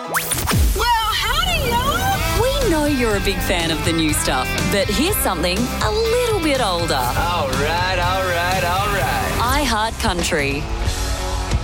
Well, howdy, y'all. We know you're a big fan of the new stuff, but here's something a little bit older. All right. iHeart Country.